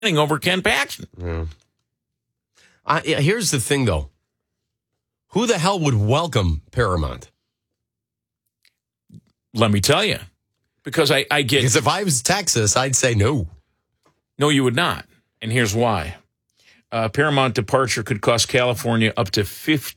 over Ken Paxton. Yeah. Here's the thing, though. Who the hell would welcome Paramount? Let me tell you. Because I get... Because if I was Texas, I'd say no. No, you would not. And here's why. Paramount departure could cost California up to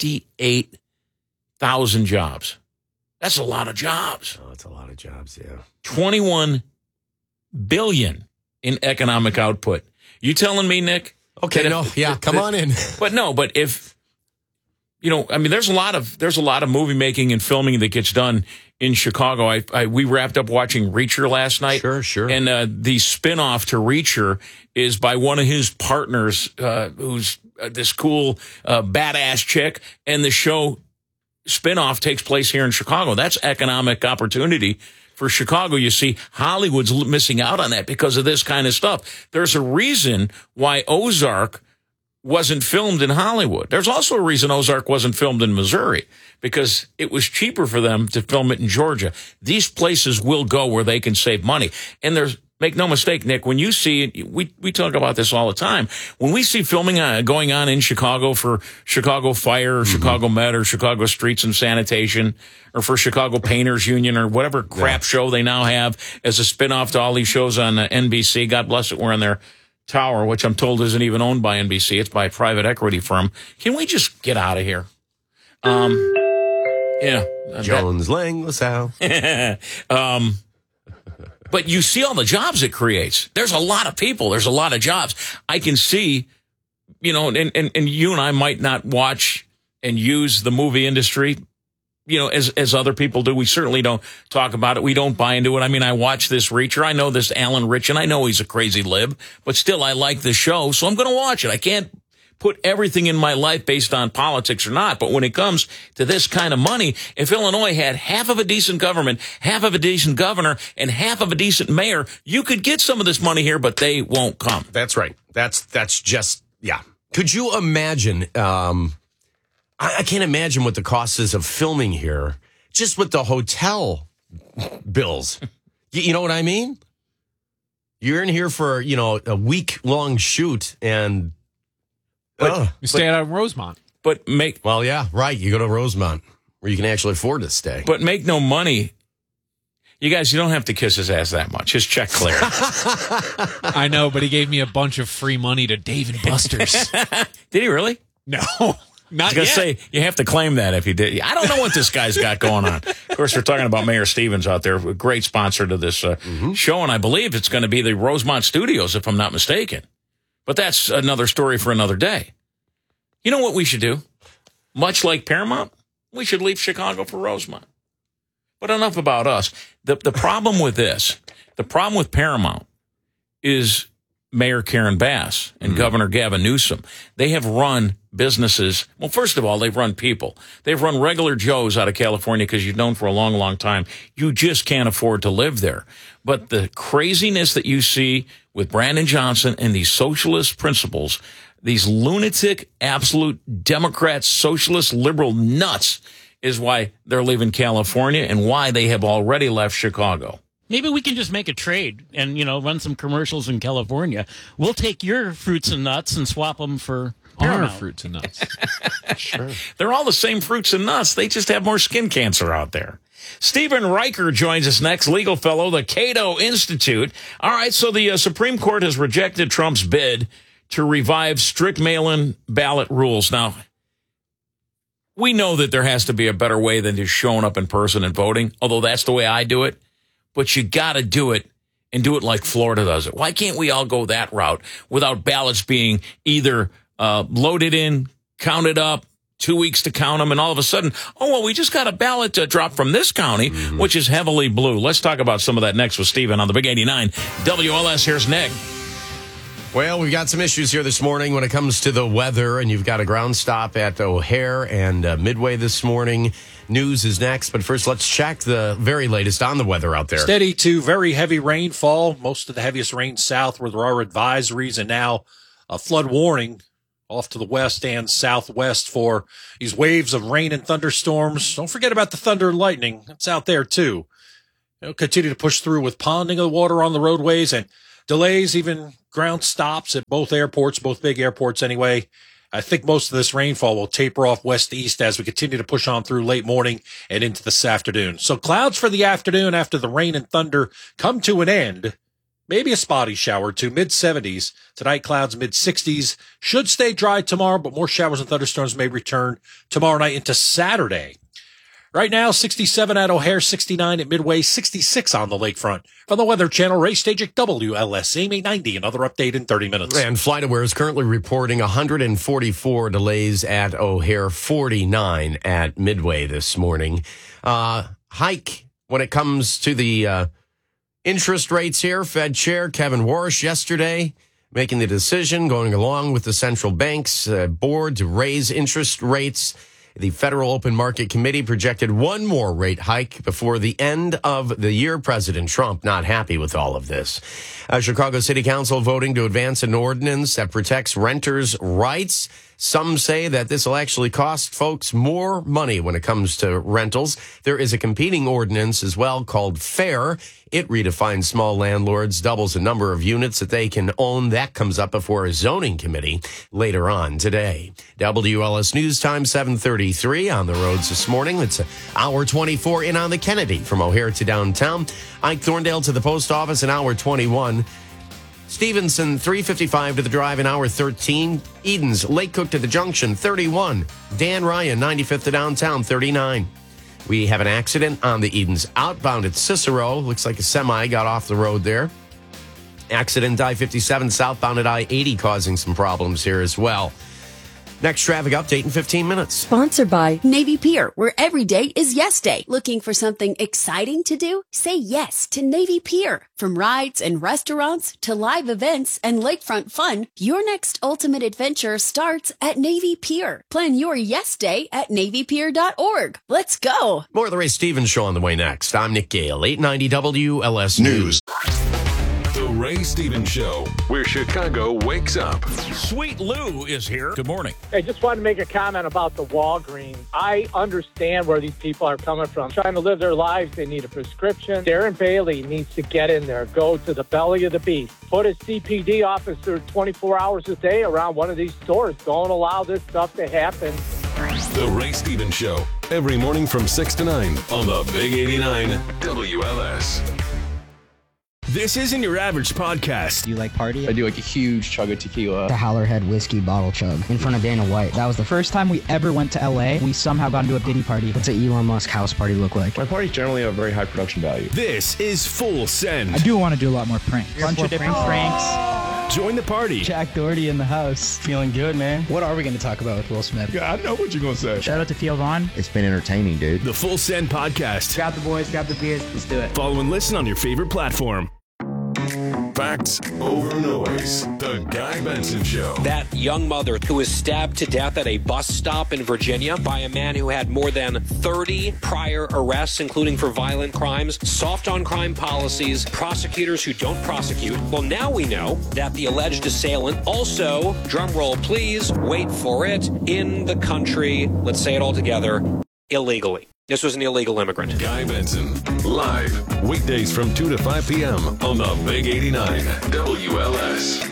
58,000 jobs. That's a lot of jobs. Oh, that's a lot of jobs, yeah. 21 billion in economic output. You telling me, Nick? Okay, come on in. But if, there's a lot of movie making and filming that gets done in Chicago. We wrapped up watching Reacher last night. Sure. And the spinoff to Reacher is by one of his partners, who's this cool, badass chick. And the show spinoff takes place here in Chicago. That's economic opportunity for Chicago. You see, Hollywood's missing out on that because of this kind of stuff. There's a reason why Ozark wasn't filmed in Hollywood. There's also a reason Ozark wasn't filmed in Missouri, because it was cheaper for them to film it in Georgia. These places will go where they can save money. And make no mistake, Nick, when you see, we talk about this all the time, when we see filming going on in Chicago for Chicago Fire or Chicago Med or Chicago Streets and Sanitation or for Chicago Painters Union or whatever crap show they now have as a spinoff to all these shows on NBC, God bless it, we're in their tower, which I'm told isn't even owned by NBC. It's by a private equity firm. Can we just get out of here? Jones Lang LaSalle. But you see all the jobs it creates. There's a lot of people. There's a lot of jobs. I can see, and you and I might not watch and use the movie industry, as other people do. We certainly don't talk about it. We don't buy into it. I mean, I watch this Reacher. I know this Alan Ritchson. I know he's a crazy lib, but still I like the show, so I'm going to watch it. I can't put everything in my life based on politics or not, but when it comes to this kind of money, if Illinois had half of a decent government, half of a decent governor, and half of a decent mayor, you could get some of this money here, but they won't come. That's right. That's just, yeah. Could you imagine, I can't imagine what the cost is of filming here, just with the hotel bills. You know what I mean? You're in here for, a week-long shoot, and you stay out of Rosemont. Well, yeah, right. You go to Rosemont, where you can actually afford to stay. But make no money. You guys, you don't have to kiss his ass that much. His check cleared. I know, but he gave me a bunch of free money to Dave & Buster's. Did he really? No. I was going to say, you have to claim that if you did. I don't know what this guy's got going on. Of course, we're talking about Mayor Stevens out there, a great sponsor to this show, and I believe it's going to be the Rosemont Studios, if I'm not mistaken. But that's another story for another day. You know what we should do? Much like Paramount, we should leave Chicago for Rosemont. But enough about us. The problem with this, the problem with Paramount is Mayor Karen Bass and Governor Gavin Newsom. They have run businesses. Well, first of all, they've run people. They've run regular Joes out of California because you've known for a long, long time. You just can't afford to live there. But the craziness that you see with Brandon Johnson and these socialist principles, these lunatic, absolute Democrat, socialist, liberal nuts is why they're leaving California and why they have already left Chicago. Maybe we can just make a trade and, run some commercials in California. We'll take your fruits and nuts and swap them for our fruits and nuts. Sure. They're all the same fruits and nuts. They just have more skin cancer out there. Stephen Riker joins us next, legal fellow, the Cato Institute. All right, so the Supreme Court has rejected Trump's bid to revive strict mail-in ballot rules. Now, we know that there has to be a better way than just showing up in person and voting, although that's the way I do it. But you got to do it and do it like Florida does it. Why can't we all go that route without ballots being either loaded in, counted up, 2 weeks to count them, and all of a sudden, we just got a ballot drop from this county, which is heavily blue. Let's talk about some of that next with Stephen on the Big 89. WLS, here's Nick. Well, we've got some issues here this morning when it comes to the weather, and you've got a ground stop at O'Hare and Midway this morning. News is next, but first let's check the very latest on the weather out there. Steady to very heavy rainfall. Most of the heaviest rain south where there are advisories, and now a flood warning off to the west and southwest for these waves of rain and thunderstorms. Don't forget about the thunder and lightning. It's out there too. Continue to push through with ponding of the water on the roadways and delays, even ground stops at both airports, both big airports anyway. I think most of this rainfall will taper off west to east as we continue to push on through late morning and into this afternoon. So clouds for the afternoon after the rain and thunder come to an end. Maybe a spotty shower to mid-70s. Tonight, clouds mid-60s. Should stay dry tomorrow, but more showers and thunderstorms may return tomorrow night into Saturday. Right now, 67 at O'Hare, 69 at Midway, 66 on the lakefront. From the Weather Channel, Ray Stajic, WLS, AIM 90. Another update in 30 minutes. And FlightAware is currently reporting 144 delays at O'Hare, 49 at Midway this morning. Hike when it comes to the interest rates here. Fed Chair Kevin Warsh yesterday making the decision, going along with the central bank's board to raise interest rates. The Federal Open Market Committee projected one more rate hike before the end of the year. President Trump not happy with all of this. Chicago City Council voting to advance an ordinance that protects renters' rights. Some say that this will actually cost folks more money when it comes to rentals. There is a competing ordinance as well called FAIR. It redefines small landlords, doubles the number of units that they can own. That comes up before a zoning committee later on today. WLS News Time, 7:33 on the roads this morning. It's hour 24 in on the Kennedy from O'Hare to downtown. Ike Thorndale to the post office in hour 21. Stevenson, 355 to the drive in hour 13. Edens, Lake Cook to the junction, 31. Dan Ryan, 95th to downtown, 39. We have an accident on the Edens outbound at Cicero. Looks like a semi got off the road there. Accident I-57 southbound at I-80 causing some problems here as well. Next traffic update in 15 minutes. Sponsored by Navy Pier, where every day is yes day. Looking for something exciting to do? Say yes to Navy Pier. From rides and restaurants to live events and lakefront fun, your next ultimate adventure starts at Navy Pier. Plan your yes day at NavyPier.org. Let's go. More of the Ray Stevens Show on the way next. I'm Nick Gale, 890 WLS News. The Ray Stevens Show, where Chicago wakes up. Sweet Lou is here. Good morning. I just wanted to make a comment about the Walgreens. I understand where these people are coming from. Trying to live their lives, they need a prescription. Darren Bailey needs to get in there, go to the belly of the beast. Put a CPD officer 24 hours a day around one of these stores. Don't allow this stuff to happen. The Ray Stevens Show, every morning from 6 to 9 on the Big 89 WLS. This isn't your average podcast. Do you like party? I do like a huge chug of tequila. The Howlerhead whiskey bottle chug in front of Dana White. That was the first time we ever went to LA. We somehow got into a Diddy party. What's an Elon Musk house party look like? My parties generally have very high production value. This is Full Send. I do want to do a lot more pranks. Bunch of different pranks. Join the party. Jack Doherty in the house. Feeling good, man. What are we going to talk about with Will Smith? Yeah, I know what you're going to say. Shout out to Theo Vaughn. It's been entertaining, dude. The Full Send podcast. Grab the boys, grab the beers. Let's do it. Follow and listen on your favorite platform. Facts over noise. The Guy Benson Show. That young mother who was stabbed to death at a bus stop in Virginia by a man who had more than 30 prior arrests, including for violent crimes, soft on crime policies, prosecutors who don't prosecute. Well, now we know that the alleged assailant also, drum roll please, wait for it, in the country, let's say it all together, illegally. This was an illegal immigrant. Guy Benson, live, weekdays from 2 to 5 p.m. on the Big 89 WLS.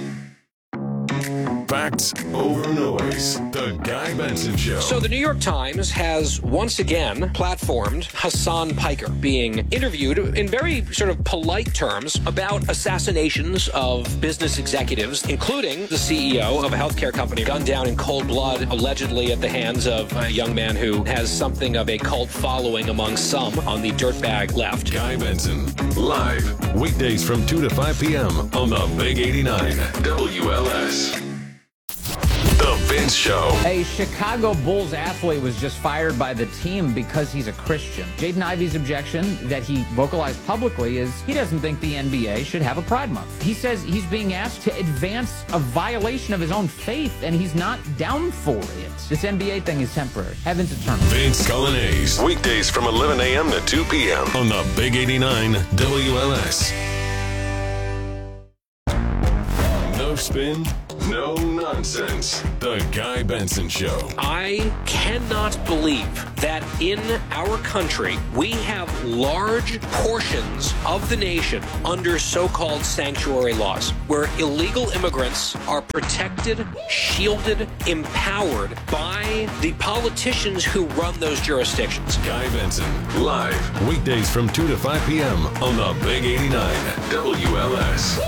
Facts over noise. The Guy Benson Show. So the New York Times has once again platformed Hassan Piker being interviewed in very sort of polite terms about assassinations of business executives, including the CEO of a healthcare company gunned down in cold blood, allegedly at the hands of a young man who has something of a cult following among some on the dirtbag left. Guy Benson, live, weekdays from 2 to 5 p.m. on the Big 89 WLS. The Vince Show. A Chicago Bulls athlete was just fired by the team because he's a Christian. Jaden Ivey's objection that he vocalized publicly is he doesn't think the NBA should have a Pride Month. He says he's being asked to advance a violation of his own faith, and he's not down for it. This NBA thing is temporary. Heaven's eternal. Vince Colonnese, weekdays from 11 a.m. to 2 p.m. on the Big 89 WLS. No spin, no nonsense. The Guy Benson Show. I cannot believe that in our country we have large portions of the nation under so-called sanctuary laws, where illegal immigrants are protected, shielded, empowered by the politicians who run those jurisdictions. Guy Benson, live, weekdays from 2 to 5 p.m. on the Big 89 WLS.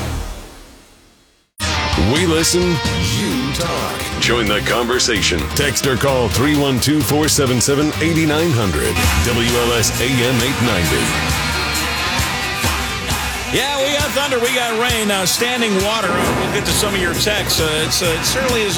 We listen, you talk. Join the conversation. Text or call 312-477-8900. WLS AM 890. Yeah, we got thunder, we got rain, standing water. We'll get to some of your texts. It certainly is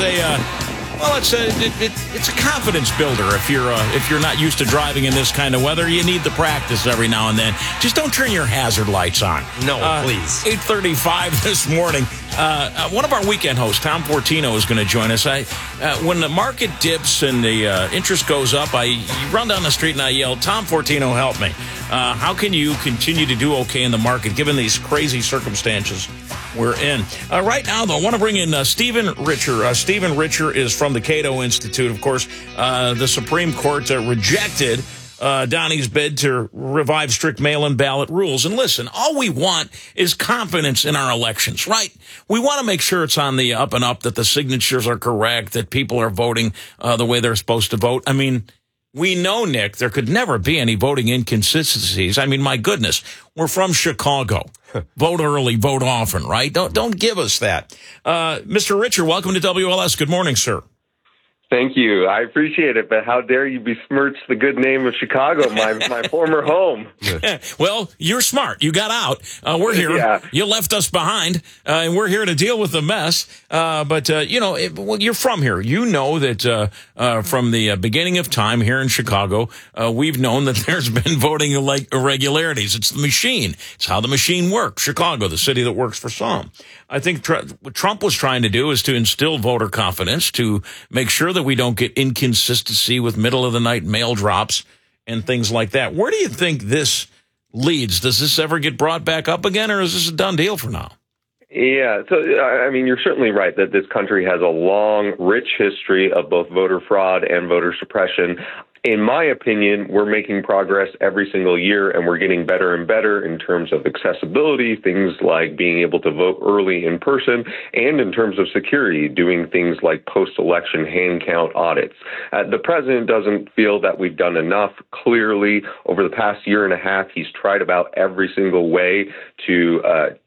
it's a confidence builder. If you're not used to driving in this kind of weather, you need the practice every now and then. Just don't turn your hazard lights on. No, please. 8:35 this morning. One of our weekend hosts, Tom Fortino, is going to join us. When the market dips and the interest goes up, you run down the street and I yell, "Tom Fortino, help me." How can you continue to do okay in the market given these crazy circumstances we're in? Right now, though, I want to bring in Stephen Richer. Stephen Richer is from the Cato Institute. Of course, the Supreme Court rejected Donnie's bid to revive strict mail-in ballot rules. And listen, all we want is confidence in our elections, right? We want to make sure it's on the up and up, that the signatures are correct, that people are voting the way they're supposed to vote. I mean, we know, Nick, there could never be any voting inconsistencies. I mean, my goodness, we're from Chicago. Vote early, vote often, right? Don't give us that. Mr. Richer, welcome to WLS. Good morning, sir. Thank you. I appreciate it, but how dare you besmirch the good name of Chicago, my former home. Well, you're smart. You got out. We're here. Yeah. You left us behind, and we're here to deal with the mess. But you're from here. You know that from the beginning of time here in Chicago, we've known that there's been voting irregularities. It's the machine. It's how the machine works. Chicago, the city that works for some. I think what Trump was trying to do is to instill voter confidence, to make sure that we don't get inconsistency with middle-of-the-night mail drops and things like that. Where do you think this leads? Does this ever get brought back up again, or is this a done deal for now? Yeah, so, I mean, you're certainly right that this country has a long, rich history of both voter fraud and voter suppression. In my opinion, we're making progress every single year, and we're getting better and better in terms of accessibility, things like being able to vote early in person, and in terms of security, doing things like post-election hand count audits. The president doesn't feel that we've done enough. Clearly, over the past year and a half, he's tried about every single way to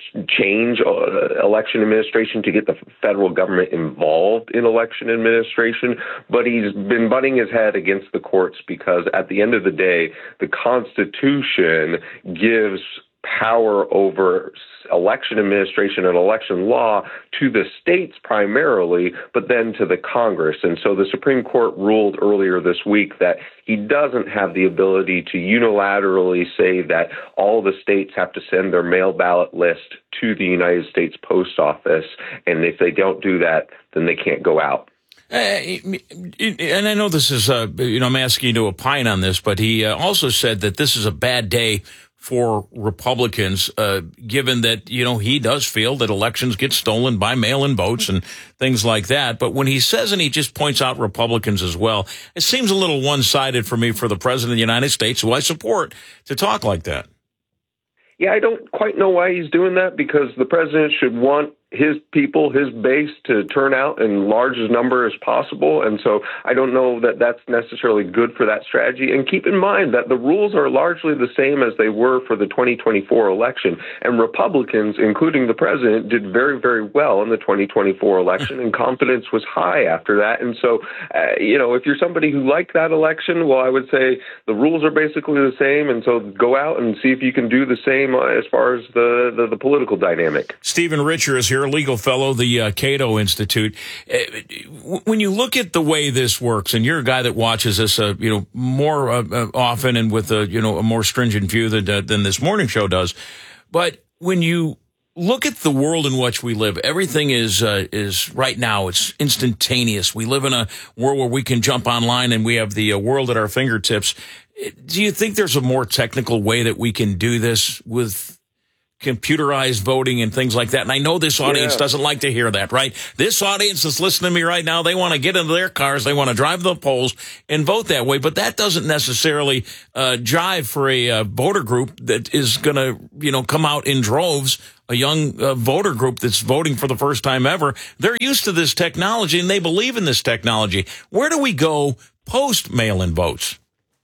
change election administration, to get the federal government involved in election administration, but he's been butting his head against the court, because at the end of the day, the Constitution gives power over election administration and election law to the states primarily, but then to the Congress. And so the Supreme Court ruled earlier this week that he doesn't have the ability to unilaterally say that all the states have to send their mail ballot list to the United States Post Office. And if they don't do that, then they can't go out. And I know this is, I'm asking you to opine on this, but he also said that this is a bad day for Republicans, given that, he does feel that elections get stolen by mail-in votes and things like that. But when he says, and he just points out Republicans as well, it seems a little one-sided for me for the president of the United States, who I support, to talk like that. Yeah, I don't quite know why he's doing that, because the president should want his people, his base, to turn out in largest number as possible. And so I don't know that that's necessarily good for that strategy. And keep in mind that the rules are largely the same as they were for the 2024 election. And Republicans, including the president, did very, very well in the 2024 election, and confidence was high after that. And so, if you're somebody who liked that election, well, I would say the rules are basically the same. And so go out and see if you can do the same as far as the political dynamic. Stephen Richer is here, a legal fellow, the Cato Institute. When you look at the way this works, and you're a guy that watches this, more often and with a more stringent view than this morning show does, but when you look at the world in which we live, everything is right now, it's instantaneous. We live in a world where we can jump online and we have the world at our fingertips. Do you think there's a more technical way that we can do this with computerized voting and things like that. And I know this audience Yeah. doesn't like to hear that, right? This audience that's listening to me right now, they want to get into their cars, they want to drive to the polls and vote that way. But that doesn't necessarily jive for a voter group that is going to, come out in droves. A young voter group that's voting for the first time ever. They're used to this technology and they believe in this technology. Where do we go post mail-in votes?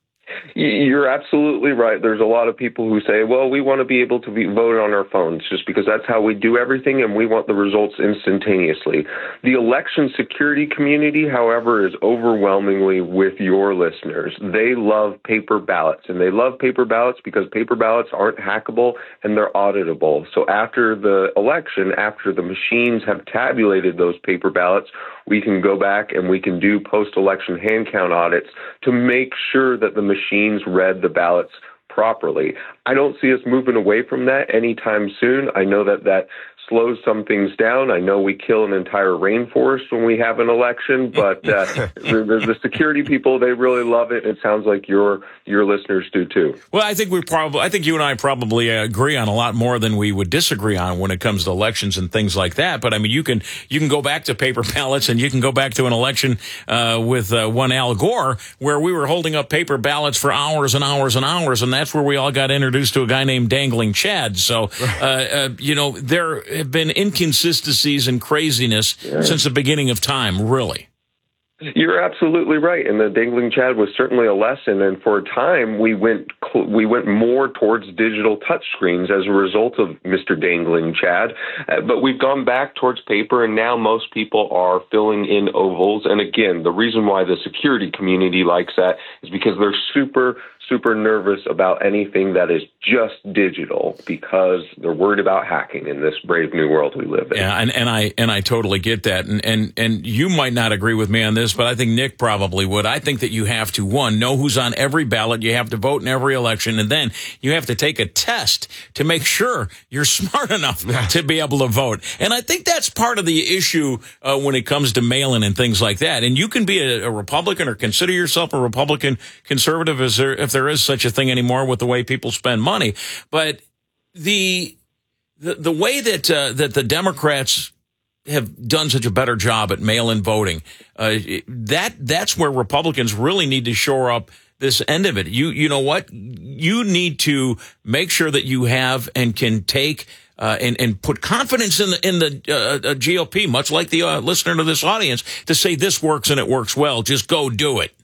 You're absolutely right. There's a lot of people who say, well, we want to be able to vote on our phones just because that's how we do everything and we want the results instantaneously. The election security community, however, is overwhelmingly with your listeners. They love paper ballots, and they love paper ballots because paper ballots aren't hackable and they're auditable. So after the election, after the machines have tabulated those paper ballots, we can go back and we can do post-election hand count audits to make sure that the machines read the ballots properly. I don't see us moving away from that anytime soon. I know that slows some things down. I know we kill an entire rainforest when we have an election, but the security people, they really love it. It sounds like your listeners do too. Well, I think you and I probably agree on a lot more than we would disagree on when it comes to elections and things like that. But I mean, you can go back to paper ballots, and you can go back to an election with one Al Gore where we were holding up paper ballots for hours and hours and hours, and that's where we all got introduced to a guy named Dangling Chad. So, there have been inconsistencies and craziness since the beginning of time, really. You're absolutely right, and the Dangling Chad was certainly a lesson. And for a time, we went more towards digital touchscreens as a result of Mr. Dangling Chad. But we've gone back towards paper, and now most people are filling in ovals. And again, the reason why the security community likes that is because they're super nervous about anything that is just digital because they're worried about hacking in this brave new world we live in. Yeah, and I totally get that. And you might not agree with me on this, but I think Nick probably would. I think that you have to, one, know who's on every ballot. You have to vote in every election, and then you have to take a test to make sure you're smart enough to be able to vote. And I think that's part of the issue when it comes to mail-in and things like that. And you can be a Republican or consider yourself a Republican conservative if there is such a thing anymore with the way people spend money. But the way that the Democrats have done such a better job at mail-in voting, that's where Republicans really need to shore up this end of it. You know what? You need to make sure that you have and can take and put confidence in the GOP, much like the listener to this audience, to say this works and it works well. Just go do it.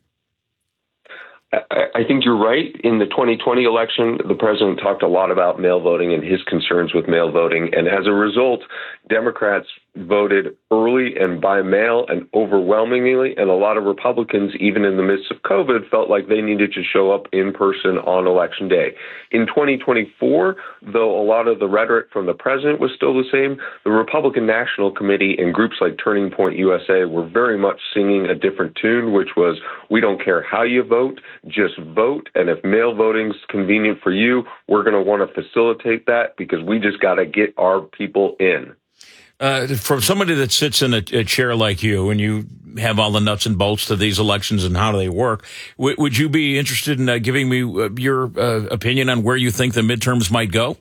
I think you're right. In the 2020 election, the president talked a lot about mail voting and his concerns with mail voting. And as a result, Democrats voted early and by mail and overwhelmingly. And a lot of Republicans, even in the midst of COVID, felt like they needed to show up in person on Election Day. In 2024, though a lot of the rhetoric from the president was still the same, the Republican National Committee and groups like Turning Point USA were very much singing a different tune, which was, we don't care how you vote, just vote. And if mail voting's convenient for you, we're going to want to facilitate that because we just got to get our people in. From somebody that sits in a chair like you and you have all the nuts and bolts to these elections and how do they work, would you be interested in giving me your opinion on where you think the midterms might go?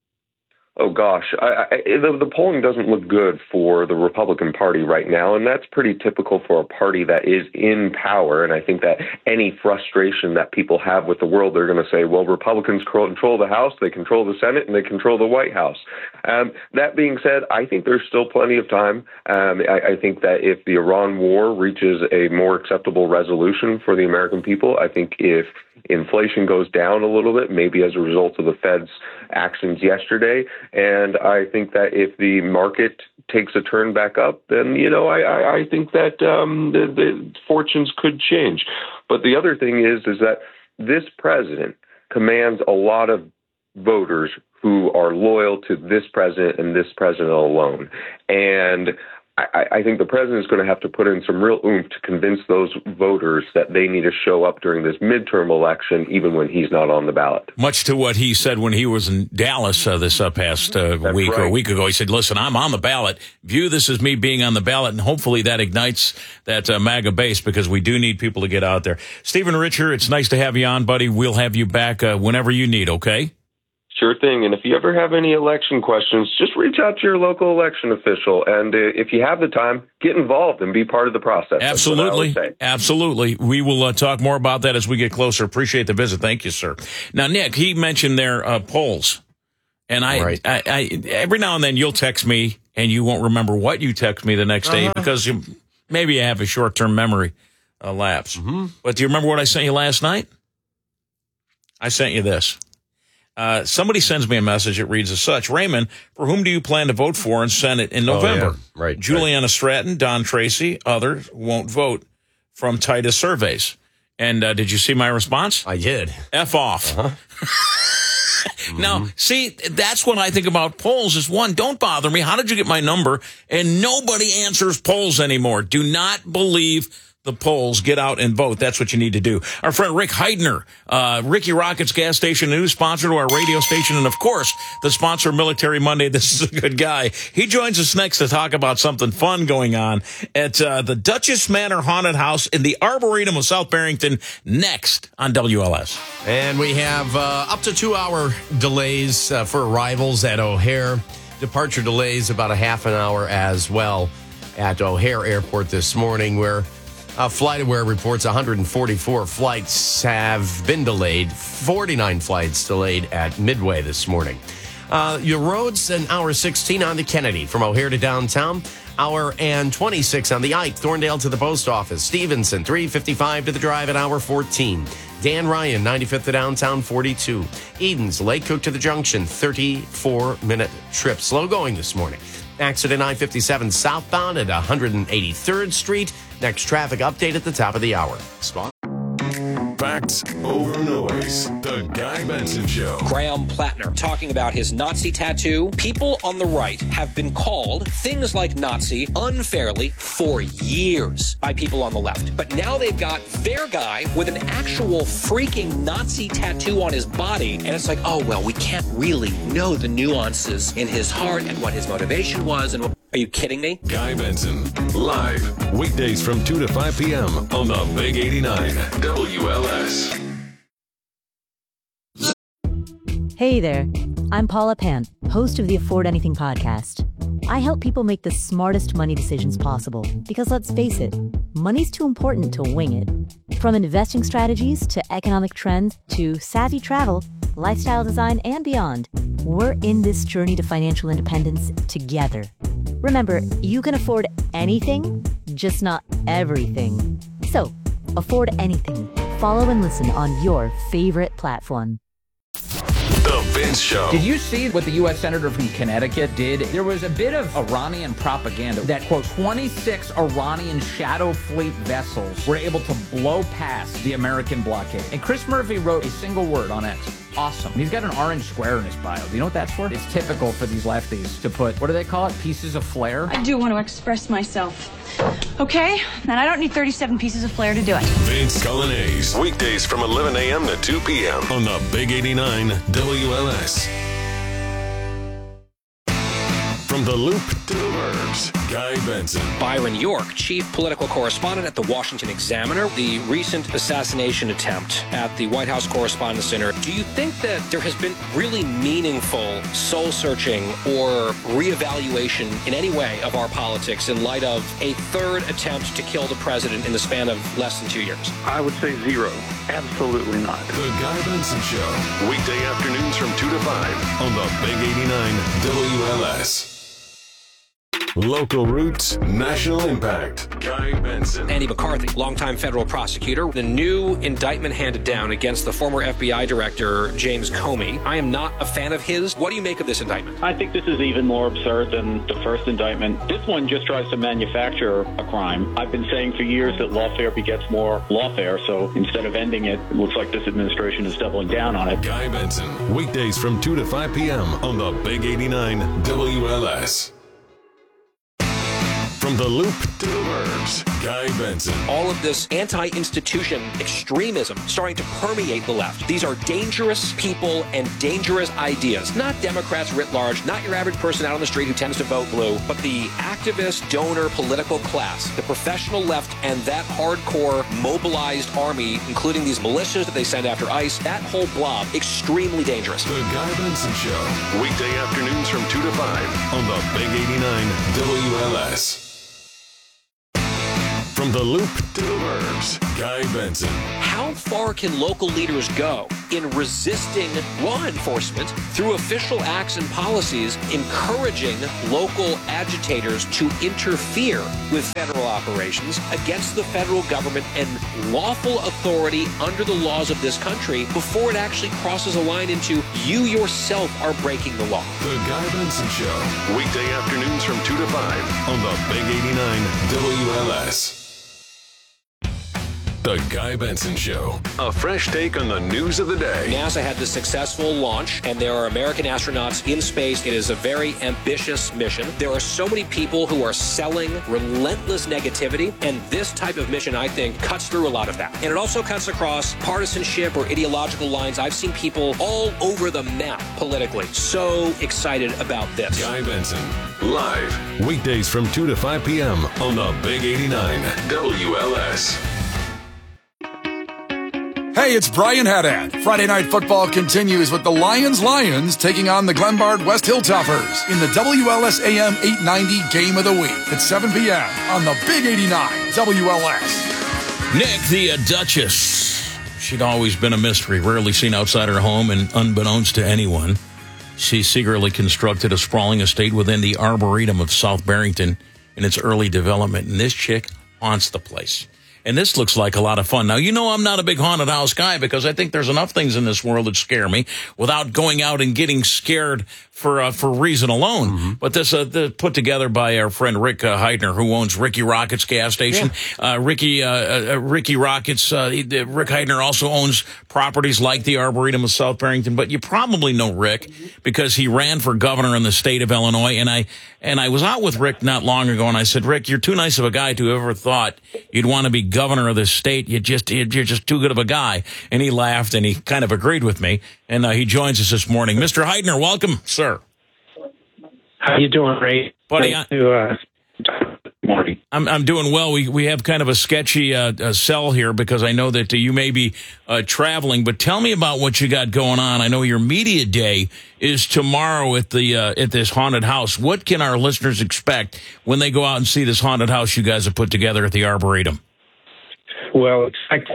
Oh, gosh. The polling doesn't look good for the Republican Party right now, and that's pretty typical for a party that is in power. And I think that any frustration that people have with the world, they're going to say, well, Republicans control the House, they control the Senate, and they control the White House. That being said, I think there's still plenty of time. I think that if the Iran war reaches a more acceptable resolution for the American people, I think if inflation goes down a little bit, maybe as a result of the Fed's actions yesterday. And I think that if the market takes a turn back up, then, I think that the fortunes could change. But the other thing is that this president commands a lot of voters who are loyal to this president and this president alone. And I think the president is going to have to put in some real oomph to convince those voters that they need to show up during this midterm election, even when he's not on the ballot. Much to what he said when he was in Dallas this past week or a week ago. He said, listen, I'm on the ballot. View this as me being on the ballot, and hopefully that ignites that MAGA base because we do need people to get out there. Stephen Richer, it's nice to have you on, buddy. We'll have you back whenever you need, okay? Sure thing. And if you ever have any election questions, just reach out to your local election official. And if you have the time, get involved and be part of the process. Absolutely. Absolutely. We will talk more about that as we get closer. Appreciate the visit. Thank you, sir. Now, Nick, he mentioned their polls. And I every now and then you'll text me and you won't remember what you text me the next day because maybe you have a short-term memory lapse. Mm-hmm. But do you remember what I sent you last night? I sent you this. Somebody sends me a message. It reads as such: Raymond, for whom do you plan to vote for in Senate in November? Oh, yeah. Right. Juliana Stratton, Don Tracy, others won't vote from Titus surveys. And did you see my response? I did. F off. Now, see, that's what I think about polls is, one, don't bother me. How did you get my number? And nobody answers polls anymore. Do not believe the polls. Get out and vote. That's what you need to do. Our friend Rick Heidner, Ricky Rockets Gas Station News, sponsor to our radio station, and of course, the sponsor of Military Monday. This is a good guy. He joins us next to talk about something fun going on at the Duchess Manor Haunted House in the Arboretum of South Barrington, next on WLS. And we have up to 2-hour delays for arrivals at O'Hare. Departure delays about a half an hour as well at O'Hare Airport this morning, where FlightAware reports 144 flights have been delayed, 49 flights delayed at Midway this morning. Your roads, an hour 16 on the Kennedy from O'Hare to downtown, hour and 26 on the Ike, Thorndale to the post office, Stevenson, 3:55 to the drive at hour 14. Dan Ryan, 95th to downtown, 42. Edens, Lake Cook to the junction, 34-minute trip. Slow going this morning. Accident I-57 southbound at 183rd Street. Next traffic update at the top of the hour. Facts over noise. The Guy Benson Show. Graham Plattner talking about his Nazi tattoo. People on the right have been called things like Nazi unfairly for years by people on the left. But now they've got their guy with an actual freaking Nazi tattoo on his body. And it's like, oh, well, we can't really know the nuances in his heart and what his motivation was. And are you kidding me? Guy Benson, live, weekdays from 2 to 5 p.m. on the Big 89 WLS. Hey there, I'm Paula Pant, host of the Afford Anything podcast. I help people make the smartest money decisions possible because, let's face it, money's too important to wing it. From investing strategies to economic trends to savvy travel, lifestyle design, and beyond, we're in this journey to financial independence together. Remember, you can afford anything, just not everything. So, afford anything. Follow and listen on your favorite platform. The Vince Show. Did you see what the U.S. Senator from Connecticut did? There was a bit of Iranian propaganda that, quote, 26 Iranian shadow fleet vessels were able to blow past the American blockade. And Chris Murphy wrote a single word on X. Awesome. He's got an orange square in his bio. Do you know what that's for? It's typical for these lefties to put, what do they call it? Pieces of flair? I do want to express myself. Okay? And I don't need 37 pieces of flair to do it. Vince Colonnese. Weekdays from 11 a.m. to 2 p.m. on the Big 89 WLS. From the Loop to the Burbs, Guy Benson. Byron York, chief political correspondent at the Washington Examiner. The recent assassination attempt at the White House Correspondents' Center. Do you think that there has been really meaningful soul-searching or reevaluation in any way of our politics in light of a third attempt to kill the president in the span of less than 2 years? I would say zero. Absolutely not. The Guy Benson Show. Weekday afternoons from 2 to 5 on the Big 89 WLS. Local roots, national impact. Guy Benson. Andy McCarthy, longtime federal prosecutor. The new indictment handed down against the former FBI director, James Comey. I am not a fan of his. What do you make of this indictment? I think this is even more absurd than the first indictment. This one just tries to manufacture a crime. I've been saying for years that lawfare begets more lawfare, so instead of ending it, it looks like this administration is doubling down on it. Guy Benson, weekdays from 2 to 5 p.m. on the Big 89 WLS. From the Loop to the Burbs, Guy Benson. All of this anti-institution extremism starting to permeate the left. These are dangerous people and dangerous ideas. Not Democrats writ large, not your average person out on the street who tends to vote blue, but the activist, donor, political class, the professional left, and that hardcore mobilized army, including these militias that they send after ICE, that whole blob, extremely dangerous. The Guy Benson Show, weekday afternoons from 2 to 5 on the Big 89 WLS. From the Loop to the Burbs, Guy Benson. How far can local leaders go in resisting law enforcement through official acts and policies, encouraging local agitators to interfere with federal operations against the federal government and lawful authority under the laws of this country before it actually crosses a line into you yourself are breaking the law? The Guy Benson Show, weekday afternoons from 2 to 5 on the Big 89 WLS. The Guy Benson Show. A fresh take on the news of the day. NASA had the successful launch, and there are American astronauts in space. It is a very ambitious mission. There are so many people who are selling relentless negativity, and this type of mission, I think, cuts through a lot of that. And it also cuts across partisanship or ideological lines. I've seen people all over the map politically. So excited about this. Guy Benson, live, weekdays from 2 to 5 p.m. on the Big 89 WLS. Hey, it's Brian Haddad. Friday Night Football continues with the Lions taking on the Glenbard West Hilltoppers in the WLS AM 890 Game of the Week at 7 p.m. on the Big 89 WLS. Nick, the Duchess. She'd always been a mystery, rarely seen outside her home and unbeknownst to anyone. She secretly constructed a sprawling estate within the Arboretum of South Barrington in its early development, and this chick haunts the place. And this looks like a lot of fun. Now, you know I'm not a big haunted house guy because I think there's enough things in this world that scare me without going out and getting scared for reason alone. Mm-hmm. But this put together by our friend Rick Heidner, who owns Ricky Rockets gas station. Yeah. Ricky Rockets, Rick Heidner also owns properties like the Arboretum of South Barrington. But you probably know Rick because he ran for governor in the state of Illinois. And I was out with Rick not long ago, and I said, Rick, you're too nice of a guy to have ever thought you'd want to be governor of this state. You're just too good of a guy. And he laughed, and he kind of agreed with me. And he joins us this morning. Mr. Heidner, welcome, sir. How you doing, Ray? Buddy, morning. I'm doing well. We have kind of a sketchy sell here because I know that you may be traveling. But tell me about what you got going on. I know your media day is tomorrow at this haunted house. What can our listeners expect when they go out and see this haunted house you guys have put together at the Arboretum? Well, expect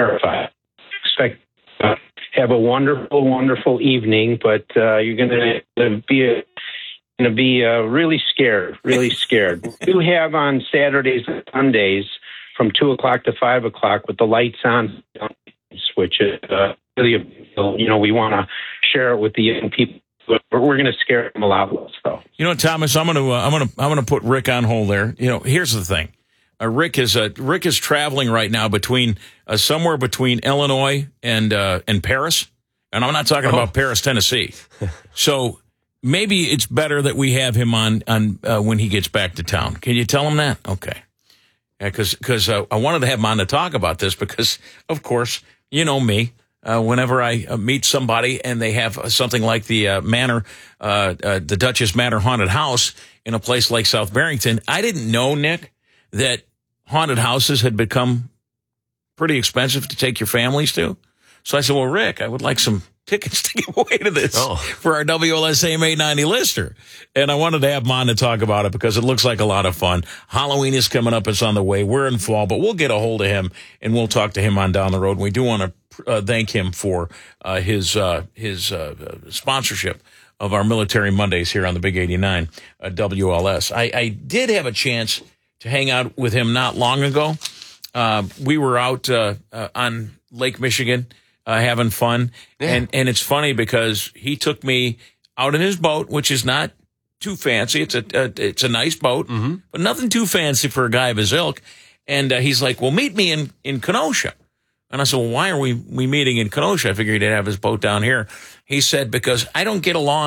have a wonderful, wonderful evening, but you're going to be really scared. We do have on Saturdays and Sundays from 2 o'clock to 5 o'clock with the lights on, which is really, we want to share it with the young people. But we're going to scare them a lot less, though. You know, Thomas, I'm going to put Rick on hold there. You know, here's the thing. Rick is traveling right now between somewhere between Illinois and Paris, and I'm not talking about Paris, Tennessee. So maybe it's better that we have him on when he gets back to town. Can you tell him that? Okay. Yeah, because I wanted to have him on to talk about this because, of course, you know me. Whenever I meet somebody and they have something like the Manor, the Duchess Manor haunted house in a place like South Barrington, I didn't know, Nick, that haunted houses had become pretty expensive to take your families to. So I said, well, Rick, I would like some tickets to give away to this for our WLSAM 890 listener. And I wanted to have him on to talk about it because it looks like a lot of fun. Halloween is coming up. It's on the way. We're in fall, but we'll get a hold of him and we'll talk to him on down the road. We do want to thank him for his sponsorship of our Military Mondays here on the Big 89 WLS. I did have a chance to hang out with him not long ago. We were out on Lake Michigan having fun. Yeah. And it's funny because he took me out in his boat, which is not too fancy. It's a nice boat, but nothing too fancy for a guy of his ilk. And he's like, well, meet me in Kenosha. And I said, well, why are we meeting in Kenosha? I figured he'd have his boat down here. He said, because I don't get along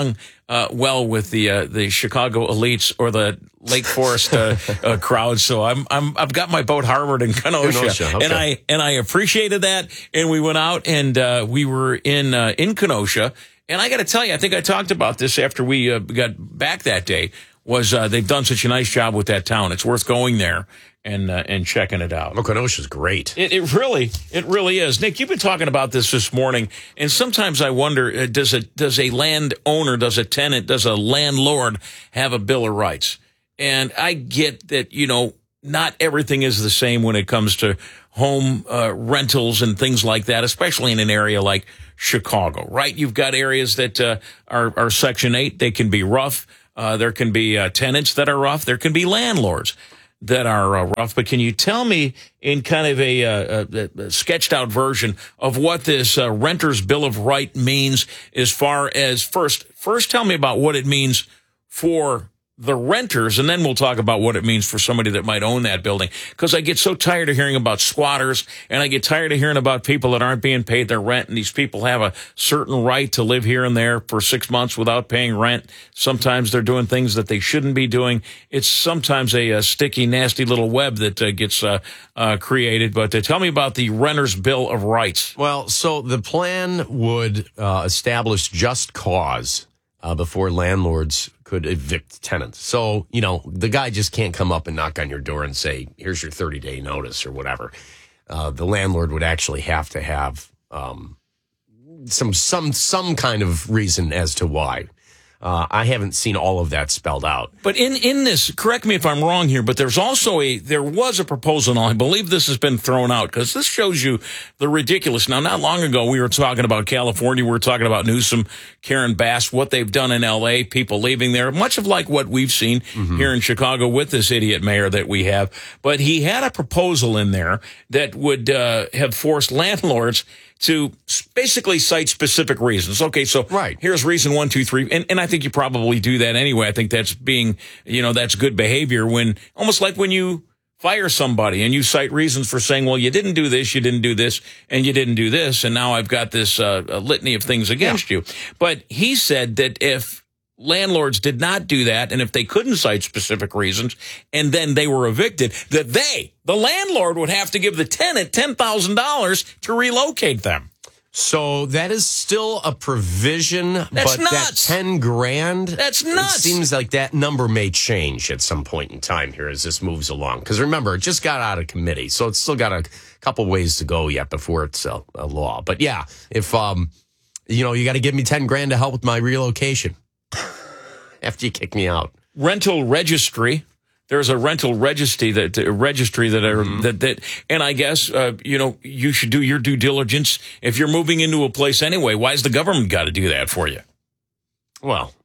well with the Chicago elites or the Lake Forest crowd. So I've got my boat harbored in Kenosha, okay. and I appreciated that. And we went out and we were in Kenosha. And I got to tell you, I think I talked about this after we got back that day. Was they've done such a nice job with that town? It's worth going there and checking it out. Kenosha's great. It really is. Nick, you've been talking about this morning, and sometimes I wonder: does a landowner, does a tenant, does a landlord have a bill of rights? And I get that not everything is the same when it comes to home rentals and things like that, especially in an area like Chicago, right? You've got areas that are Section 8; they can be rough. There can be tenants that are rough. There can be landlords that are rough. But can you tell me in kind of a sketched out version of what this renter's bill of right means as far as first tell me about what it means for the renters, and then we'll talk about what it means for somebody that might own that building. Because I get so tired of hearing about squatters, and I get tired of hearing about people that aren't being paid their rent, and these people have a certain right to live here and there for 6 months without paying rent. Sometimes they're doing things that they shouldn't be doing. It's sometimes a sticky, nasty little web that gets created. But tell me about the renter's bill of rights. Well, so the plan would establish just cause before landlords could evict tenants. So, the guy just can't come up and knock on your door and say, here's your 30-day notice or whatever. The landlord would actually have to have some kind of reason as to why. I haven't seen all of that spelled out. But in this, correct me if I'm wrong here, but there was a proposal, and I believe this has been thrown out, because this shows you the ridiculous. Now, not long ago, we were talking about California. We were talking about Newsom, Karen Bass, what they've done in L.A., people leaving there, much of like what we've seen here in Chicago with this idiot mayor that we have. But he had a proposal in there that would have forced landlords to basically cite specific reasons. Okay, so here's reason 1, 2, 3. And I think you probably do that anyway. I think that's being, that's good behavior when, almost like when you fire somebody and you cite reasons for saying, well, you didn't do this, and you didn't do this, and now I've got this litany of things against you. But he said that if landlords did not do that, and if they couldn't cite specific reasons, and then they were evicted, that the landlord would have to give the tenant $10,000 to relocate them. So that is still a provision, That's but nuts. that $10,000, That's nuts. It seems like that number may change at some point in time here as this moves along. Because remember, it just got out of committee, so it's still got a couple ways to go yet before it's a law. But yeah, if you got to give me $10,000 to help with my relocation after you kick me out. Rental registry. There's a rental registry that and I guess you should do your due diligence if you're moving into a place anyway. Why's the government got to do that for you? Well,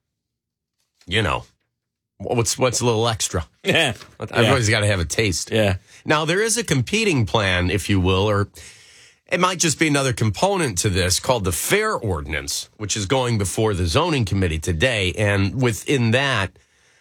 what's a little extra? Yeah, everybody's got to have a taste. Yeah. Now there is a competing plan, if you will, or it might just be another component to this called the Fair Ordinance, which is going before the zoning committee today, and within that,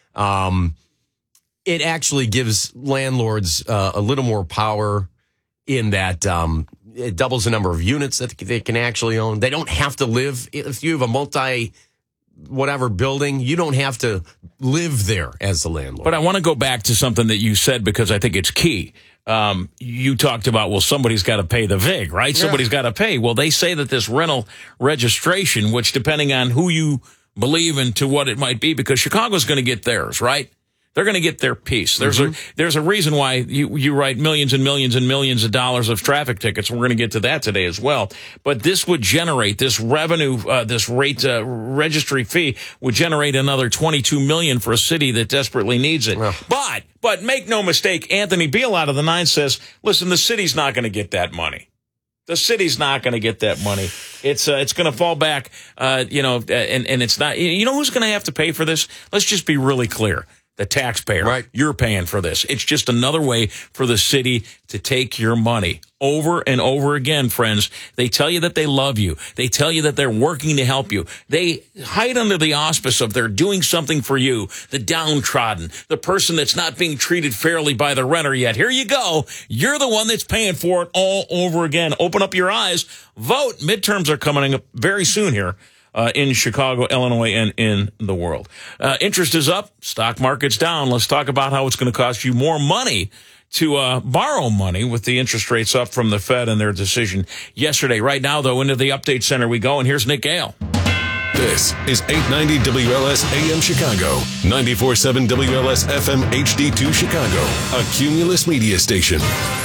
it actually gives landlords a little more power in that it doubles the number of units that they can actually own. They don't have to live. If you have a multi-whatever building, you don't have to live there as the landlord. But I want to go back to something that you said because I think it's key. You talked about, well, somebody's got to pay the VIG, right? Yeah. Somebody's got to pay. Well, they say that this rental registration, which depending on who you believe and to what it might be, because Chicago's going to get theirs, right? They're going to get their piece. There's a reason why you write millions and millions and millions of dollars of traffic tickets. We're going to get to that today as well. But this would generate this revenue, this rate registry fee would generate another $22 million for a city that desperately needs it. But make no mistake, Anthony Beale out of the 9 says, listen, the city's not going to get that money. The city's not going to get that money. It's going to fall back, and it's not. You know who's going to have to pay for this? Let's just be really clear. The taxpayer, right? You're paying for this. It's just another way for the city to take your money over and over again, friends. They tell you that they love you. They tell you that they're working to help you. They hide under the auspice of they're doing something for you, the downtrodden, the person that's not being treated fairly by the renter yet. Here you go. You're the one that's paying for it all over again. Open up your eyes. Vote. Midterms are coming up very soon here. in Chicago, Illinois, and in the world. Interest is up. Stock market's down. Let's talk about how it's going to cost you more money to borrow money with the interest rates up from the Fed and their decision yesterday. Right now, though, into the update center we go, and here's Nick Gale. This is 890 WLS AM Chicago, 94.7 WLS FM HD2 Chicago, a Cumulus media station.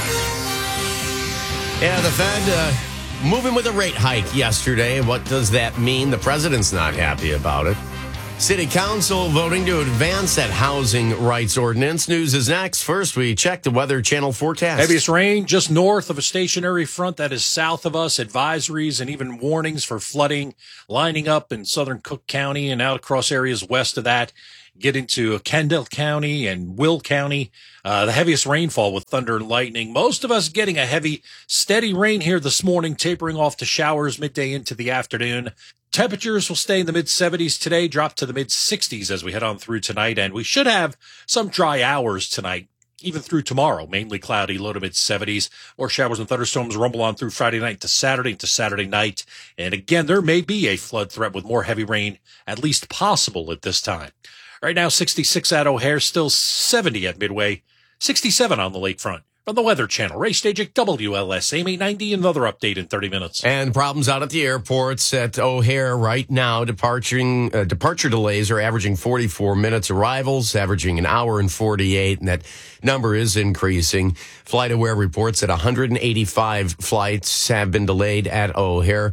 Yeah, the Fed moving with a rate hike yesterday. What does that mean? The president's not happy about it. City Council voting to advance that housing rights ordinance. News is next. First, we check the Weather Channel forecast. Heaviest rain just north of a stationary front that is south of us. Advisories and even warnings for flooding lining up in southern Cook County and out across areas west of that. Get into Kendall County and Will County. The heaviest rainfall with thunder and lightning. Most of us getting a heavy, steady rain here this morning, tapering off to showers midday into the afternoon. Temperatures will stay in the mid-70s today, drop to the mid-60s as we head on through tonight, and we should have some dry hours tonight, even through tomorrow. Mainly cloudy, low to mid-70s. More showers and thunderstorms rumble on through Friday night to Saturday night. And again, there may be a flood threat with more heavy rain, at least possible at this time. Right now, 66 at O'Hare, still 70 at Midway, 67 on the lakefront. From the Weather Channel, Ray Stajic, WLS, AM 890, another update in 30 minutes. And problems out at the airports at O'Hare right now. Departure delays are averaging 44 minutes. Arrivals averaging an hour and 48, and that number is increasing. FlightAware reports that 185 flights have been delayed at O'Hare.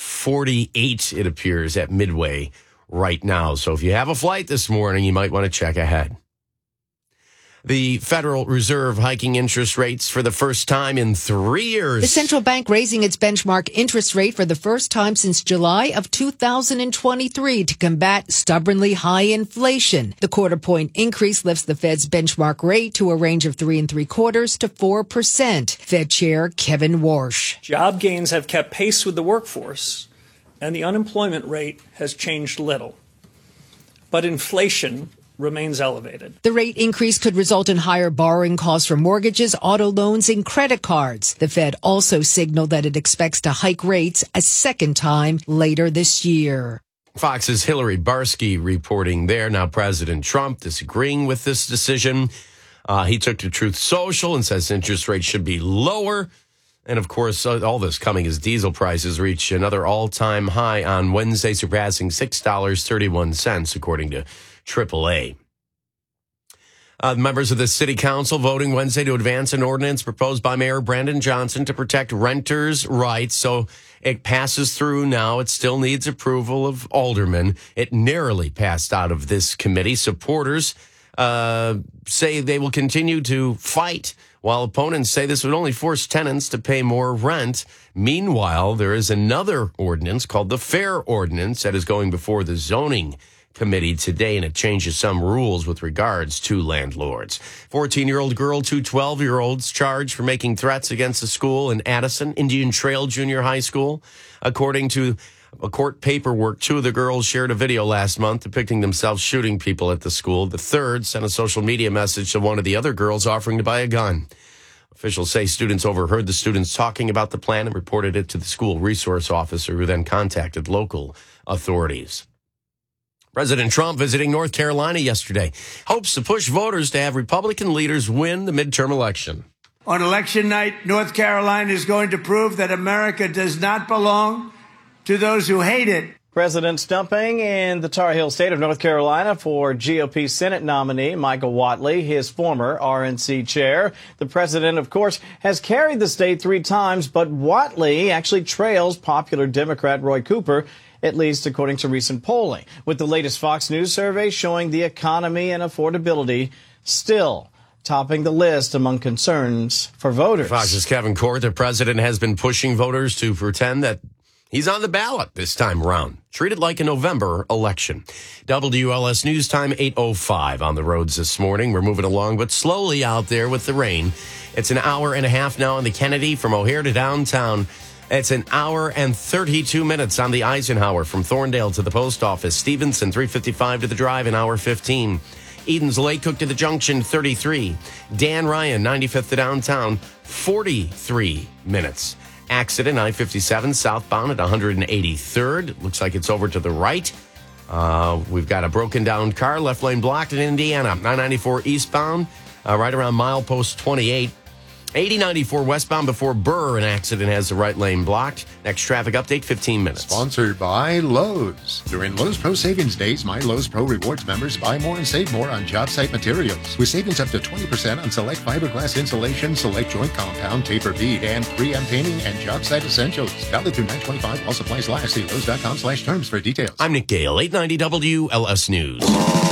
48, it appears, at Midway right now. So if you have a flight this morning, you might want to check ahead. The Federal Reserve hiking interest rates for the first time in 3 years. The central bank raising its benchmark interest rate for the first time since July of 2023 to combat stubbornly high inflation. The quarter-point increase lifts the Fed's benchmark rate to a range of 3.75% to 4%. Fed Chair Kevin Warsh. Job gains have kept pace with the workforce, and the unemployment rate has changed little. But inflation remains elevated. The rate increase could result in higher borrowing costs for mortgages, auto loans, and credit cards. The Fed also signaled that it expects to hike rates a second time later this year. Fox's Hillary Barsky reporting there. Now, President Trump disagreeing with this decision. He took to Truth Social and says interest rates should be lower. And, of course, all this coming as diesel prices reach another all-time high on Wednesday, surpassing $6.31, according to AAA. Members of the City Council voting Wednesday to advance an ordinance proposed by Mayor Brandon Johnson to protect renters' rights. So it passes through now. It still needs approval of aldermen. It narrowly passed out of this committee. Supporters say they will continue to fight, while opponents say this would only force tenants to pay more rent. Meanwhile, there is another ordinance called the Fair Ordinance that is going before the zoning committee today, and it changes some rules with regards to landlords. 14-year-old girl, 2 12-year-olds charged for making threats against a school in Addison, Indian Trail Junior High School. According to a court paperwork, 2 of the girls shared a video last month depicting themselves shooting people at the school. The third sent a social media message to one of the other girls offering to buy a gun. Officials say students overheard the students talking about the plan and reported it to the school resource officer, who then contacted local authorities. President Trump visiting North Carolina yesterday hopes to push voters to have Republican leaders win the midterm election. On election night, North Carolina is going to prove that America does not belong to those who hate it. President stumping in the Tar Heel state of North Carolina for GOP Senate nominee Michael Whatley, his former RNC chair. The president, of course, has carried the state 3 times, but Whatley actually trails popular Democrat Roy Cooper, at least according to recent polling, with the latest Fox News survey showing the economy and affordability still topping the list among concerns for voters. Fox's Kevin Court, the president has been pushing voters to pretend that he's on the ballot this time around. Treat it like a November election. WLS News Time 8:05 on the roads this morning. We're moving along, but slowly out there with the rain. It's an hour and a half now on the Kennedy from O'Hare to downtown. It's an hour and 32 minutes on the Eisenhower from Thorndale to the post office. Stevenson, 355 to the drive, an hour 15. Edens Lake Cook to the junction, 33. Dan Ryan, 95th to downtown, 43 minutes. accident, I-57 southbound at 183rd. Looks like it's over to the right. We've got a broken down car, left lane blocked in Indiana. I-94 eastbound, right around milepost 28. 8094 westbound before Burr, an accident has the right lane blocked. Next traffic update, 15 minutes. Sponsored by Lowe's. During Lowe's Pro Savings Days, My Lowe's Pro Rewards members buy more and save more on job site materials, with savings up to 20% on select fiberglass insulation, select joint compound, taper bead, and 3M painting and job site essentials. Valid through 9/25 while supplies last. See Lowe's.com/terms for details. I'm Nick Gale, 890 WLS News.